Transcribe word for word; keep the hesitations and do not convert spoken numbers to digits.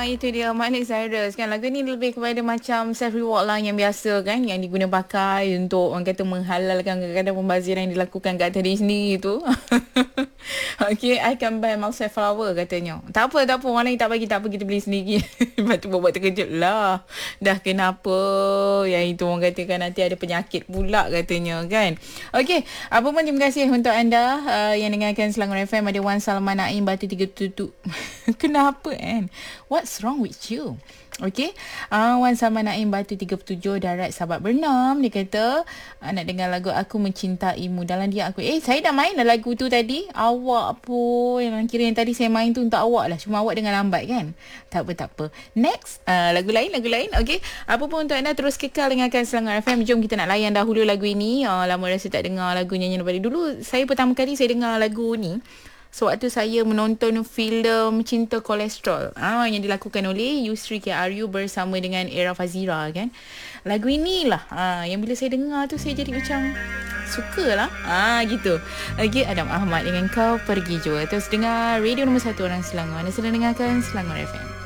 itu dia Miley Cyrus kan. Lagu ni lebih kepada macam self reward lah yang biasa kan, yang diguna pakai untuk orang kata menghalalkan kadang-kadang pembaziran yang dilakukan kat diri sendiri tu. Okay, I can buy myself flower katanya. Tak apa, tak apa. Orang lain tak bagi, tak apa, kita beli sendiri. Lepas tu buat terkejut lah. Dah kenapa? Yang itu orang katakan nanti ada penyakit pula katanya kan. Okay, apa pun terima kasih untuk anda uh, yang dengarkan Selangor F M. Ada Wan Salman Naim Batu tiga tutup. Kenapa kan? What's wrong with you? Okay, uh, Wan Salman Naim Batu tiga puluh tujuh Darat Sahabat Bernam. Dia kata uh, nak dengar lagu Aku Mencintaimu. Dalam dia aku Eh saya dah main dah lagu tu tadi. Awak pun yang kira yang tadi saya main tu untuk awak lah. Cuma awak dengar lambat kan. Tak apa tak apa. Next uh, lagu lain Lagu lain Okay, apa pun untuk anda terus kekal dengarkan Selangor F M. Jom kita nak layan dahulu lagu ini. uh, Lama rasa tak dengar lagu nyanyian daripada dulu. Saya pertama kali saya dengar lagu ni sewaktu saya menonton filem Cinta Kolesterol ah, yang dilakukan oleh Yusri K R U bersama dengan Era Fazira kan. Lagu inilah ah, yang bila saya dengar tu saya jadi macam sukalah ah, gitu. Okay, Adam Ahmad dengan Kau Pergi Jua. Terus dengar radio nombor satu orang Selangor. Anda sedang dengarkan Selangor F M.